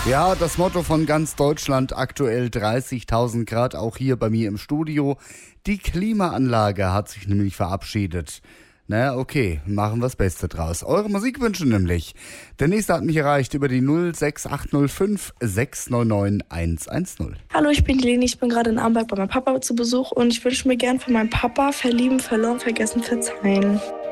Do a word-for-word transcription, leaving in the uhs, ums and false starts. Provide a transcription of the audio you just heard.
Ja, das Motto von ganz Deutschland, aktuell dreißigtausend Grad, auch hier bei mir im Studio. Die Klimaanlage hat sich nämlich verabschiedet. Na, okay, machen wir das Beste draus. Eure Musikwünsche nämlich. Der nächste hat mich erreicht über die null sechs acht null fünf sechs neun neun eins eins null. Hallo, ich bin die Leni, ich bin gerade in Amberg bei meinem Papa zu Besuch und ich wünsche mir gern von meinem Papa Verlieben, Verloren, Vergessen, Verzeihen.